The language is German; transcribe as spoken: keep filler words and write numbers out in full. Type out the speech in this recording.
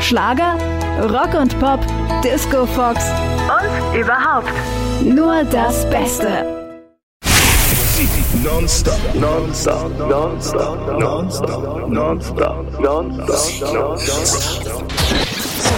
Schlager, Rock und Pop, Disco Fox und überhaupt nur das Beste. Non-stop, non-stop, non-stop, non-stop, non-stop, non-stop, non-stop.